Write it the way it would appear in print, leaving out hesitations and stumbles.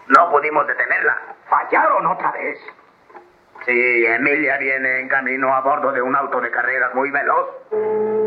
No pudimos detenerla. ¿Fallaron otra vez? Sí, Emilia viene en camino a bordo de un auto de carreras muy veloz.